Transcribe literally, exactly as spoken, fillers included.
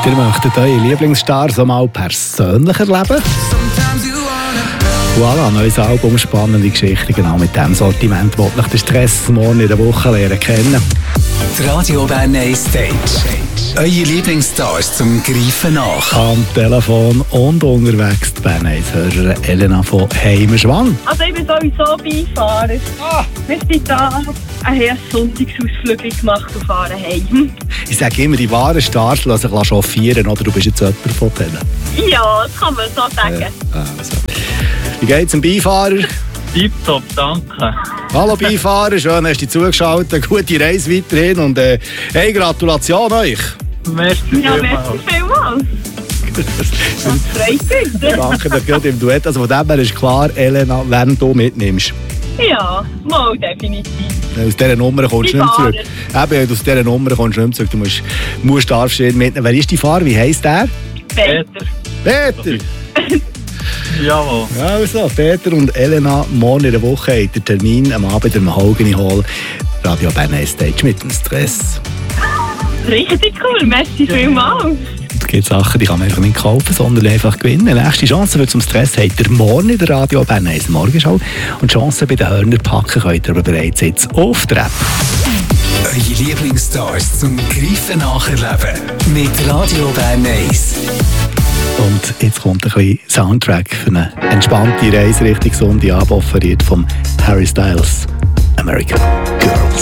Ihr möchtet eure Lieblingsstars so mal persönlich erleben? Voilà, neues Album, spannende Geschichten. Genau mit diesem Sortiment wollte ich den Stress morgen in der Woche lernen kennen. Die Radio Bern eins Stage. Eure Lieblingsstars zum Greifen nach. Am Telefon und unterwegs die Bern eins-Hörerin Elena von Heimerschwang. Also ich bin sowieso Beifahrer. Ah. Wir sind da einen Sonntagsausflug gemacht und fahren heim. Ich sage immer, die wahren Stars lassen sich chauffieren, oder du bist jetzt jemand von denen? Ja, das kann man so sagen. Ja, also. Wie geht's dem Beifahrer? Tipptopp, danke. Hallo Beifahrer, schön hast du dich zugeschaltet. Gute Reise weiterhin und äh, hey, Gratulation euch. Merci Ja, vielmals. merci vielmals. Das freut uns. Danke dir gerade im Duett. Also von dem her ist klar, Elena, wenn du mitnimmst. Ja, mal definitiv. Aus dieser Nummer kommst du nicht mehr zurück. Eben, aus dieser Nummer kommst du nicht mehr zurück. Du musst, musst darfst ihn mitnehmen. Wer ist die Fahrer? Wie heisst der? Peter. Peter! Jawohl. Ja, also, Peter und Elena, morgen in der Woche hat der Termin am Abend im Mahogany Hall. Radio Bern eins Stage mit dem Stress. Richtig cool, merci vielmals. Es gibt Sachen, die kann man einfach nicht kaufen, sondern einfach gewinnen. Nächste Chance für zum Stress habt ihr morgen in der Radio Bern eins Morgenschau. Und die Chance bei den Hörner packen könnt ihr aber bereits jetzt auf der App. Eure Lieblingsstars zum Greifen nacherleben. Mit Radio Bern eins. Und jetzt kommt ein bisschen Soundtrack für eine entspannte Reise Richtung Sonntagabend, offeriert von Harry Styles, American Girls.